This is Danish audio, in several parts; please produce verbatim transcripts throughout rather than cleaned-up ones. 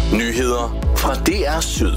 Nyheder fra D R Syd.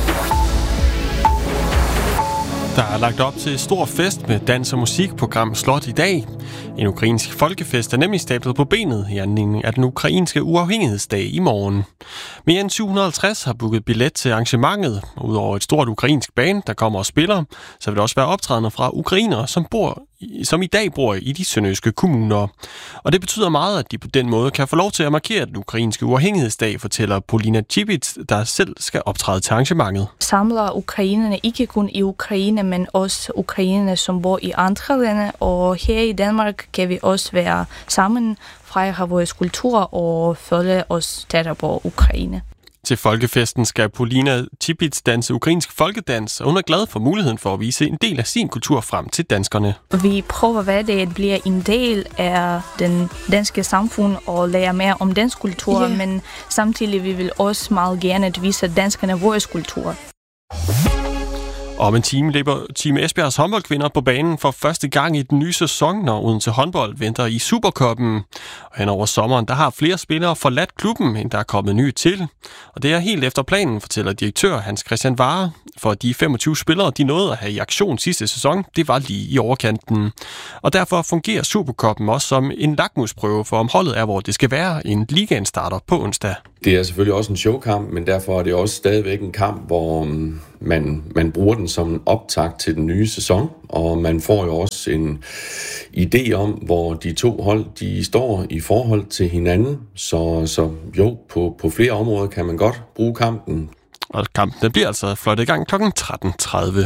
Der er lagt op til stor fest med dans- og musikprogram Slot i dag. En ukrainsk folkefest er nemlig stablet på benet i anledning af den ukrainske uafhængighedsdag i morgen. Mere end syv hundrede og halvtreds har booket billet til arrangementet. Udover et stort ukrainsk band, der kommer og spiller, så vil der også være optrædener fra ukrainere, som, bor, som i dag bor i de sønderjyske kommuner. Og det betyder meget, at de på den måde kan få lov til at markere den ukrainske uafhængighedsdag, fortæller Polina Chibits, der selv skal optræde til arrangementet. Samler ukrainerne ikke kun i Ukraine, men også ukrainerne, som bor i andre lande. Og her i Danmark kan vi også være sammen, fejre vores kultur og følge os tættere på Ukraine. Til folkefesten skal Polina Chibits danse ukrainsk folkedans, og hun er glad for muligheden for at vise en del af sin kultur frem til danskerne. Vi prøver hver dag at blive en del af den danske samfund og lære mere om dansk kultur, yeah. men samtidig vi vil også meget gerne at vise danskerne vores kultur. Om en time løber Team Esbjergs håndboldkvinder på banen for første gang i den nye sæson, når Odense håndbold venter i Supercuppen. Og hen over sommeren, der har flere spillere forladt klubben, end der er kommet nye til. Og det er helt efter planen, fortæller direktør Hans Christian Vare. For de femogtyve spillere, de nåede at have i aktion sidste sæson, det var lige i overkanten. Og derfor fungerer Supercuppen også som en lakmusprøve for, om holdet er, hvor det skal være, en ligaen starter på onsdag. Det er selvfølgelig også en showkamp, men derfor er det også stadigvæk en kamp, hvor man, man bruger den som en optakt til den nye sæson, og man får jo også en idé om, hvor de to hold de står i forhold til hinanden. Så, så jo, på, på flere områder kan man godt bruge kampen. Og kampen den bliver altså fløjtet i gang klokken tretten tredive.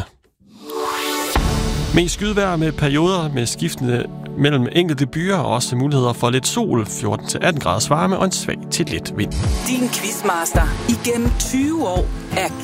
Mest skydevejr med perioder med skiftende mellem enkelte byer og også muligheder for lidt sol, fjorten til atten graders varme og en svag til let vind. Din quizmaster igennem tyve år er